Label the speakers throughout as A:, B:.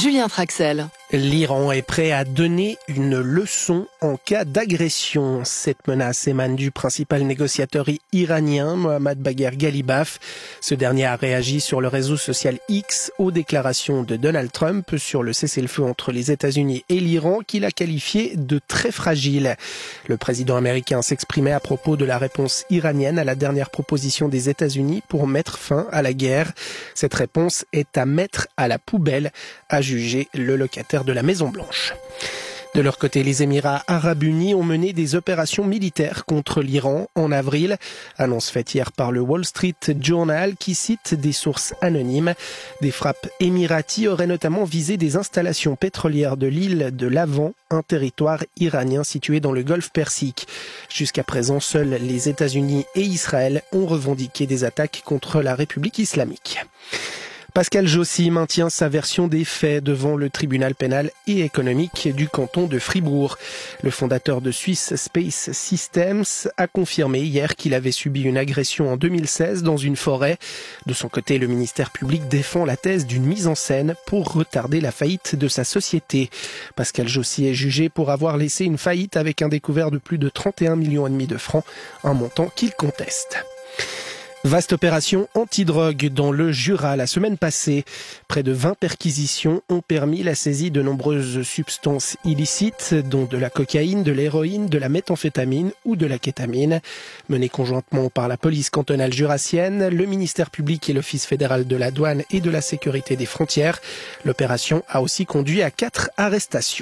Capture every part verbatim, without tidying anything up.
A: Julien Traxel.
B: L'Iran est prêt à donner une leçon en cas d'agression. Cette menace émane du principal négociateur iranien, Mohammad Bagher Ghalibaf. Ce dernier a réagi sur le réseau social X aux déclarations de Donald Trump sur le cessez-le-feu entre les États-Unis et l'Iran, qu'il a qualifié de très fragile. Le président américain s'exprimait à propos de la réponse iranienne à la dernière proposition des États-Unis pour mettre fin à la guerre. Cette réponse est à mettre à la poubelle, a jugé le locataire de la Maison-Blanche. De leur côté, les Émirats arabes unis ont mené des opérations militaires contre l'Iran en avril. Annonce faite hier par le Wall Street Journal qui cite des sources anonymes. Des frappes émiraties auraient notamment visé des installations pétrolières de l'île de Lavant, un territoire iranien situé dans le golfe Persique. Jusqu'à présent, seuls les États-Unis et Israël ont revendiqué des attaques contre la République islamique. Pascal Jossy maintient sa version des faits devant le tribunal pénal et économique du canton de Fribourg. Le fondateur de Swiss Space Systems a confirmé hier qu'il avait subi une agression en deux mille seize dans une forêt. De son côté, le ministère public défend la thèse d'une mise en scène pour retarder la faillite de sa société. Pascal Jossy est jugé pour avoir laissé une faillite avec un découvert de plus de trente et un millions et demi de francs, un montant qu'il conteste. Vaste opération antidrogue dans le Jura la semaine passée. Près de vingt perquisitions ont permis la saisie de nombreuses substances illicites, dont de la cocaïne, de l'héroïne, de la méthamphétamine ou de la kétamine. Menée conjointement par la police cantonale jurassienne, le ministère public et l'Office fédéral de la douane et de la sécurité des frontières, l'opération a aussi conduit à quatre arrestations.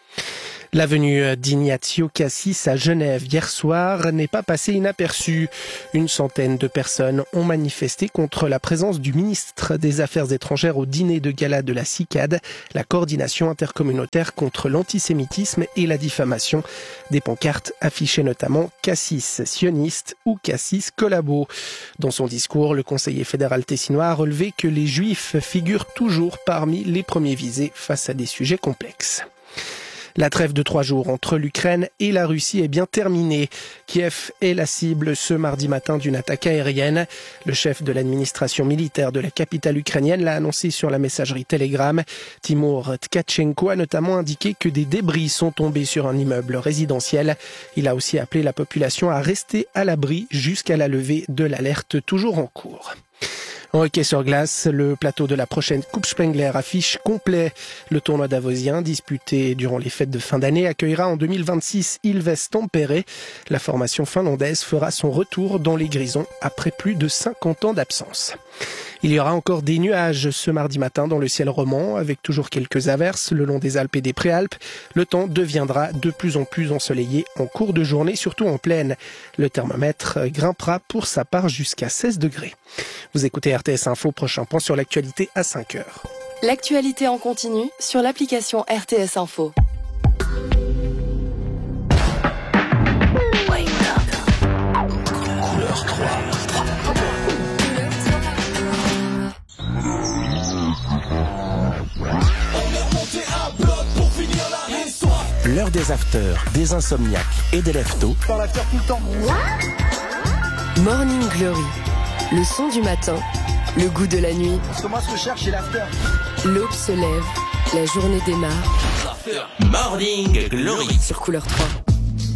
B: La venue d'Ignazio Cassis à Genève hier soir n'est pas passée inaperçue. Une centaine de personnes ont manifesté contre la présence du ministre des Affaires étrangères au dîner de gala de la CICAD, la coordination intercommunautaire contre l'antisémitisme et la diffamation. Des pancartes affichaient notamment Cassis sioniste ou Cassis collabo. Dans son discours, le conseiller fédéral tessinois a relevé que les Juifs figurent toujours parmi les premiers visés face à des sujets complexes. La trêve de trois jours entre l'Ukraine et la Russie est bien terminée. Kiev est la cible ce mardi matin d'une attaque aérienne. Le chef de l'administration militaire de la capitale ukrainienne l'a annoncé sur la messagerie Telegram. Timur Tkachenko a notamment indiqué que des débris sont tombés sur un immeuble résidentiel. Il a aussi appelé la population à rester à l'abri jusqu'à la levée de l'alerte toujours en cours. En hockey sur glace, le plateau de la prochaine Coupe Spengler affiche complet. Le tournoi davosien, disputé durant les fêtes de fin d'année, accueillera en deux mille vingt-six Ilves Tampere. La formation finlandaise fera son retour dans les Grisons après plus de cinquante ans d'absence. Il y aura encore des nuages ce mardi matin dans le ciel roman, avec toujours quelques averses le long des Alpes et des Préalpes. Le temps deviendra de plus en plus ensoleillé en cours de journée, surtout en plaine. Le thermomètre grimpera pour sa part jusqu'à seize degrés. Vous écoutez R T S Info, prochain point sur l'actualité à cinq heures.
A: L'actualité en continu sur l'application R T S Info.
C: Couleur trois. L'heure des afters, des insomniaques et des leftos.
D: Par l'after tout le temps.
A: Morning Glory, le son du matin, le goût de la nuit.
D: Parce que moi, ce que je cherche, c'est l'after.
A: L'aube se lève, la journée démarre.
C: Morning Glory
A: Sur Couleur trois.